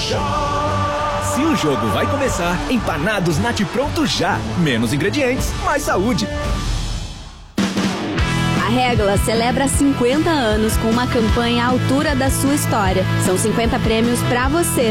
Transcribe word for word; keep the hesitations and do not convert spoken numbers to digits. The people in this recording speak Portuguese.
Se o jogo vai começar, empanados Nati Pronto já. Menos ingredientes, mais saúde. A Régula celebra cinquenta anos com uma campanha à altura da sua história. São cinquenta prêmios pra você.